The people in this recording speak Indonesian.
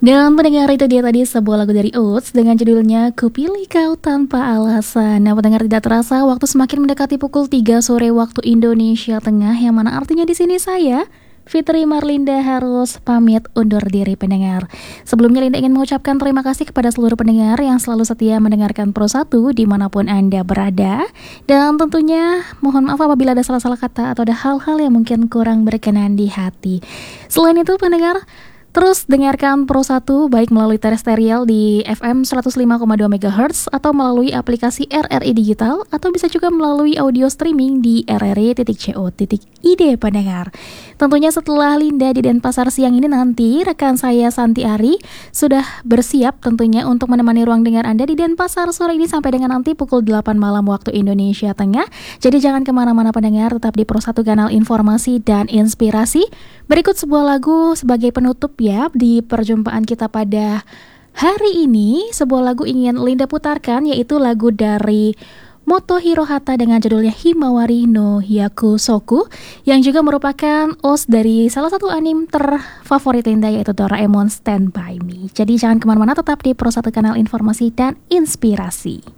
Dan pendengar, itu dia tadi sebuah lagu dari Oats dengan judulnya Kupilih Kau Tanpa Alasan. Nah, pendengar, tidak terasa waktu semakin mendekati pukul 3 sore waktu Indonesia Tengah, yang mana artinya di sini saya Fitri Marlinda harus pamit undur diri, pendengar. Sebelumnya Linda ingin mengucapkan terima kasih kepada seluruh pendengar yang selalu setia mendengarkan Pro 1 dimanapun Anda berada. Dan tentunya mohon maaf apabila ada salah-salah kata atau ada hal-hal yang mungkin kurang berkenan di hati. Selain itu, pendengar, terus dengarkan Pro 1 baik melalui terestrial di FM 105,2 MHz atau melalui aplikasi RRI Digital, atau bisa juga melalui audio streaming di rri.co.id, pendengar. Tentunya setelah Linda di Denpasar siang ini, nanti rekan saya Santi Ari sudah bersiap tentunya untuk menemani ruang dengar Anda di Denpasar sore ini sampai dengan nanti pukul 8 malam waktu Indonesia Tengah. Jadi jangan kemana-mana, pendengar, tetap di Pro 1, kanal informasi dan inspirasi. Berikut sebuah lagu sebagai penutup ya di perjumpaan kita pada hari ini. Sebuah lagu ingin Linda putarkan, yaitu lagu dari Motohiro Hata dengan judulnya Himawari no Yakusoku, yang juga merupakan OST dari salah satu anime terfavorit Linda, yaitu Doraemon Stand By Me. Jadi jangan kemana-mana, tetap di Pro 1, kanal informasi dan inspirasi.